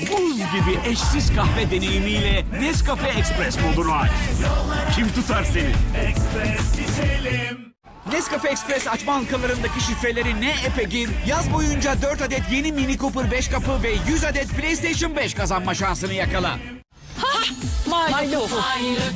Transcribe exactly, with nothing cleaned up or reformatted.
Buz gibi eşsiz kahve deneyimiyle Nescafe Express modunu aç. Kim tutar seni? Nescafe Express açma halkalarındaki şifreleri ne epe gir, yaz boyunca dört adet yeni Mini Cooper beş kapı ve yüz adet PlayStation beş kazanma şansını yakala. Milo.